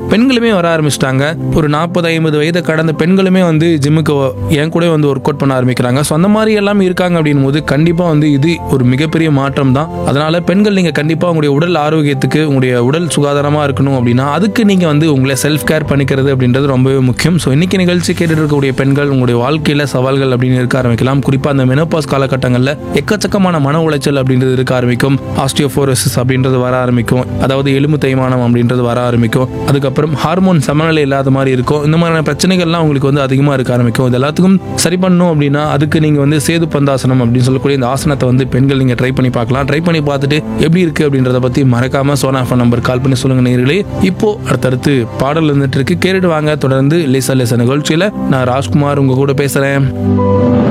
பெண்களுமே வர ஆரம்பிச்சிட்டாங்க. ஒரு 40-50 வயதை கடந்த பெண்களுமே வந்து ஜிம்முக்கு என் கூட வந்து ஒர்க் அவுட் பண்ண ஆரம்பிக்கிறாங்க. ஸோ அந்த மாதிரி எல்லாம் இருக்காங்க அப்படின் போது கண்டிப்பாக வந்து இது ஒரு மிகப்பெரிய மாற்றம் தான். அதனால பெண்கள் நீங்கள் கண்டிப்பாக உங்களுடைய உடல் ஆரோக்கியத்துக்கு, உங்களுடைய உடல் சுகாதாரமாக இருக்கணும் அப்படின்னா அதுக்கு நீங்கள் வந்து உங்களை செல்ஃப் கேர் பண்ணிக்கிறது அப்படின்றது ரொம்பவே முக்கியம். ஸோ இன்னைக்கு நிகழ்ச்சி கேட்டுட்டு இருக்கக்கூடிய பெண்கள் உங்களுடைய வாழ்க்கையில் சவால்கள் அப்படின்னு இருக்க ஆரம்பிக்கலாம். குறிப்பாக அந்த மெனோபாஸ் காலகட்டங்களில் எக்கச்சக்கமான மன உளைச்சல் அப்படின்றது இருக்க ஆரம்பிக்கும். ஆஸ்டியோபோரோசிஸ் அப்படின்றது வர ஆரம்பிக்கும். அதாவது எலும்பு தேய்மானம் அப்படின்றது வர ஆரம்பிக்கும். அதுக்கப்புறம் ஹார்மோன் சமநிலை இல்லாத மாதிரி இருக்கும். இந்த மாதிரியான பிரச்சனைகள்லாம் உங்களுக்கு வந்து அதிகமாக இருக்க ஆரம்பிக்கும். இது எல்லாத்துக்கும் சரி பண்ணணும் அப்படின்னா அதுக்கு நீங்கள் வந்து சேது பந்தாசனம் அப்படின்னு சொல்லக்கூடிய இந்த ஆசனத்தை வந்து பெண்கள் நீங்கள் ட்ரை பண்ணி பார்க்கலாம். ட்ரை பண்ணி பார்த்துட்டு எப்படி இருக்கு அப்படின்றத பற்றி மறக்காம சோனா ஃபோன் நம்பர் கால் பண்ணி சொல்லுங்க நேயர்களே. இப்போ அடுத்தடுத்து பாடல் இருந்துட்டு இருக்கு, கேட்டுட்டு வாங்க. தொடர்ந்து லேசா லேசா நிகழ்ச்சியில் நான் ராஜ்குமார் உங்க கூட பேசுறேன்.